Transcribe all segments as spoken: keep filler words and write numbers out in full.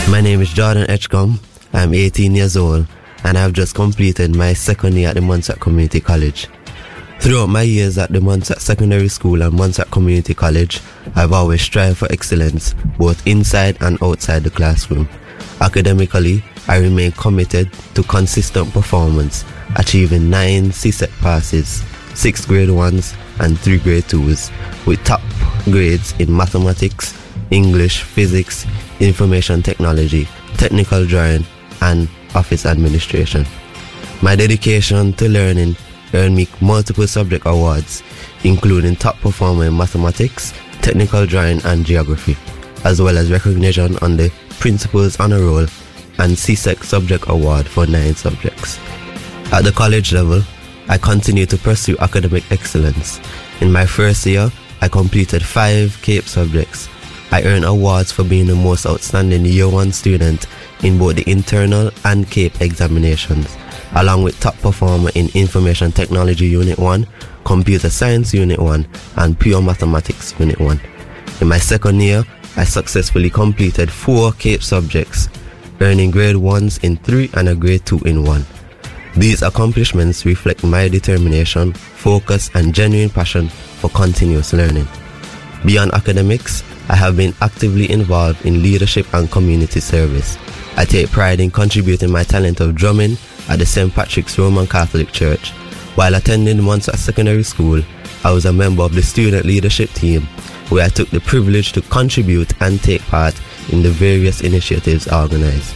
My name is Jordan Edgecombe. I'm eighteen years old and I've just completed my second year at the Montserrat Community College. Throughout my years at the Montserrat Secondary School and Montserrat Community College, I've always strived for excellence, both inside and outside the classroom. Academically, I remain committed to consistent performance, achieving nine C S E C passes, six grade ones and three grade twos, with top grades in mathematics, English, physics, information technology, technical drawing, and office administration. My dedication to learning earned me multiple subject awards, including top performer in mathematics, technical drawing, and geography, as well as recognition on the Principal's Honor Roll and C S E C Subject Award for nine subjects. At the college level, I continue to pursue academic excellence. In my first year, I completed five CAPE subjects. I earned awards for being the most outstanding year one student in both the internal and CAPE examinations, along with top performer in Information Technology Unit one, Computer Science Unit one, and Pure Mathematics Unit one. In my second year, I successfully completed four CAPE subjects, earning grade ones in three and a grade two in one. These accomplishments reflect my determination, focus, and genuine passion for continuous learning. Beyond academics, I have been actively involved in leadership and community service. I take pride in contributing my talent of drumming at the Saint Patrick's Roman Catholic Church. While attending Montserrat Secondary School, I was a member of the student leadership team, where I took the privilege to contribute and take part in the various initiatives organized.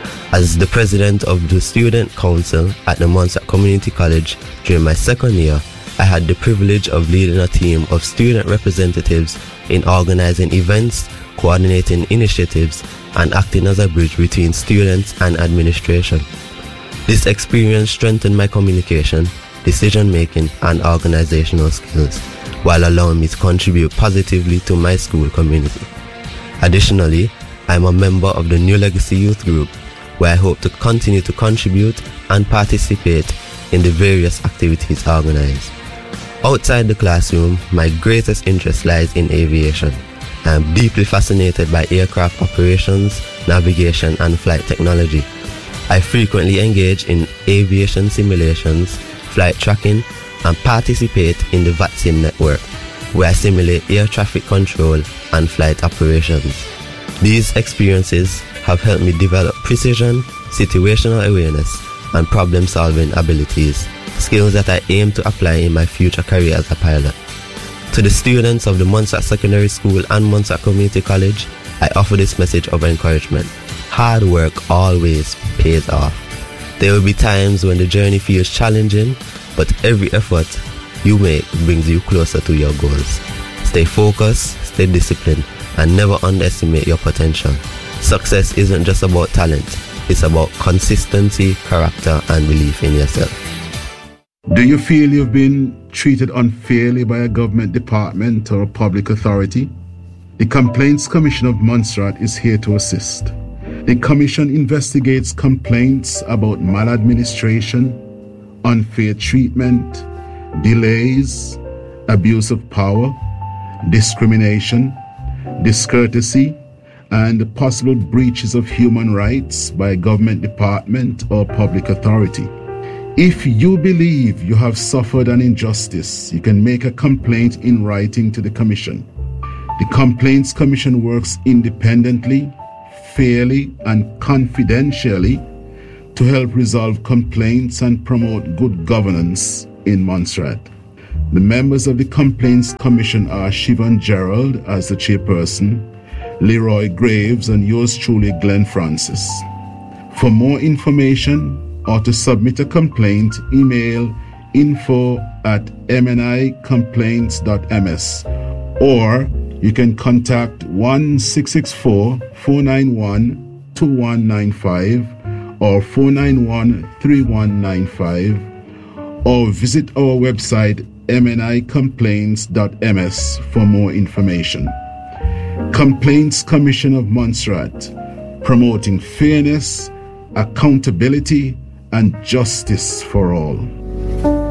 As the president of the Student Council at the Montserrat Community College during my second year, I had the privilege of leading a team of student representatives in organizing events, coordinating initiatives, and acting as a bridge between students and administration. This experience strengthened my communication, decision-making, and organizational skills, while allowing me to contribute positively to my school community. Additionally, I am a member of the New Legacy Youth Group, where I hope to continue to contribute and participate in the various activities organized. Outside the classroom, my greatest interest lies in aviation. I am deeply fascinated by aircraft operations, navigation, and flight technology. I frequently engage in aviation simulations, flight tracking, and participate in the V A T S I M network, where I simulate air traffic control and flight operations. These experiences have helped me develop precision, situational awareness, and problem-solving abilities, skills that I aim to apply in my future career as a pilot. To the students of the Montserrat Secondary School and Montserrat Community College, I offer this message of encouragement. Hard work always pays off. There will be times when the journey feels challenging, but every effort you make brings you closer to your goals. Stay focused, stay disciplined, and never underestimate your potential. Success isn't just about talent, it's about consistency, character, and belief in yourself. Do you feel you've been treated unfairly by a government department or a public authority? The Complaints Commission of Montserrat is here to assist. The Commission investigates complaints about maladministration, unfair treatment, delays, abuse of power, discrimination, discourtesy, and possible breaches of human rights by a government department or public authority. If you believe you have suffered an injustice, you can make a complaint in writing to the Commission. The Complaints Commission works independently, fairly, and confidentially to help resolve complaints and promote good governance in Montserrat. The members of the Complaints Commission are Siobhan Gerald as the chairperson, Leroy Graves, and yours truly, Glenn Francis. For more information or to submit a complaint, email info at m n i complaints dot m s, or you can contact one six six four, four nine one, two one nine five or four nine one, three one nine five, or visit our website m n i complaints dot m s for more information. Complaints Commission of Montserrat, promoting fairness, accountability, and justice for all.